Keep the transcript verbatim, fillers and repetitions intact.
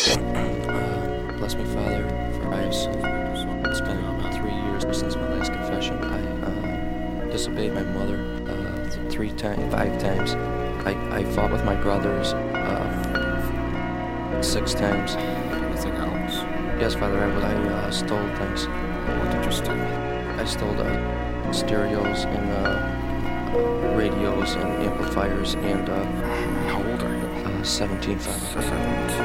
Uh, bless me, Father, for I have sinned. It's been about three years since my last confession. I uh, disobeyed my mother uh, th- three times, five times. I, I fought with my brothers uh, six times. Anything else? Yes, Father, I, I uh, stole things. What did you steal? I stole uh, stereos and uh, radios and amplifiers and uh, How old are you? uh, seventeen, Father. Seventeen.